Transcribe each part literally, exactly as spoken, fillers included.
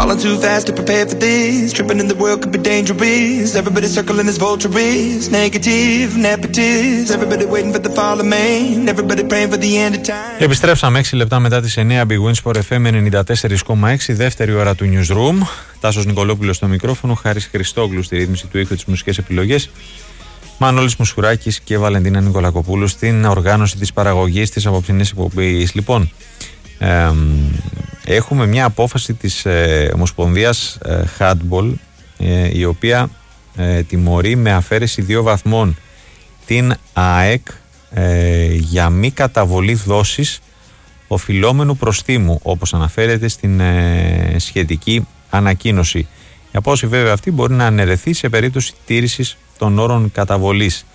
Falling too fast to prepare for this. Tripping in the world could be dangerous. Everybody circling as vultures. Negative, nepotist. Everybody waiting for the fall of man. Everybody praying for the end of time. Επιστρέψαμε έξι λεπτά μετά τις εννιά. Big Win Sport εφ εμ ενενήντα τέσσερα κόμμα έξι. Δεύτερη ώρα του Newsroom. Τάσος Νικολόπουλος στο μικρόφωνο. Χάρης Χριστόγλου στη ρύθμιση του ήχου, τις μουσικές επιλογές. Μανώλης Μουσουράκης και Βαλεντίνα Νικολακοπούλου στην οργάνωση της παραγωγής της απόψινής εκπομπής. Λοιπόν, ε, έχουμε μια απόφαση της ε, Ομοσπονδίας ε, Handball, ε, η οποία ε, τιμωρεί με αφαίρεση δύο βαθμών την ΑΕΚ ε, για μη καταβολή δόσης οφειλόμενου προστίμου, όπως αναφέρεται στην ε, σχετική ανακοίνωση. Η απόφαση βέβαια αυτή μπορεί να αναιρεθεί σε περίπτωση τήρησης των όρων καταβολής.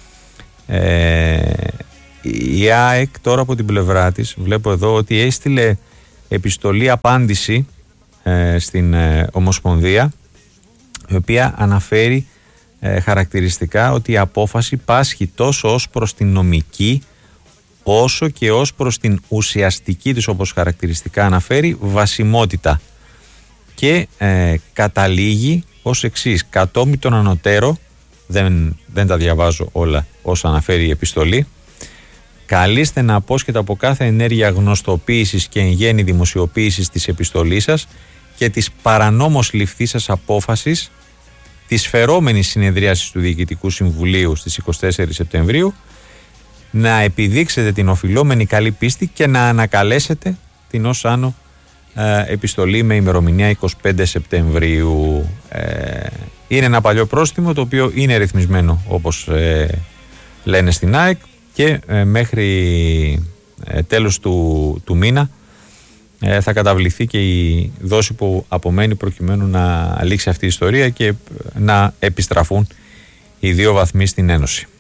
Ε, η ΑΕΚ τώρα από την πλευρά της βλέπω εδώ ότι έστειλε επιστολή απάντηση ε, στην ε, Ομοσπονδία, η οποία αναφέρει ε, χαρακτηριστικά ότι η απόφαση πάσχει τόσο ως προς την νομική όσο και ως προς την ουσιαστική της, όπως χαρακτηριστικά αναφέρει, βασιμότητα, και ε, καταλήγει ως εξής: κατόμοι τον ανωτέρω, δεν, δεν τα διαβάζω όλα όσα αναφέρει η επιστολή, καλείστε να απόσχετε από κάθε ενέργεια γνωστοποίησης και εν γέννη δημοσιοποίησης της επιστολής σας και της παρανόμως ληφθήσας απόφασης της φερόμενης συνεδρίασης του Διοικητικού Συμβουλίου στις εικοστή τέταρτη Σεπτεμβρίου, να επιδείξετε την οφειλόμενη καλή πίστη και να ανακαλέσετε την ως άνω ε, επιστολή με ημερομηνία εικοστή πέμπτη Σεπτεμβρίου. Ε, είναι ένα παλιό πρόστιμο το οποίο είναι ρυθμισμένο, όπως ε, λένε στην ΑΕΚ, και ε, μέχρι ε, τέλος του, του μήνα ε, θα καταβληθεί και η δόση που απομένει προκειμένου να λήξει αυτή η ιστορία και να επιστραφούν οι δύο βαθμοί στην Ένωση.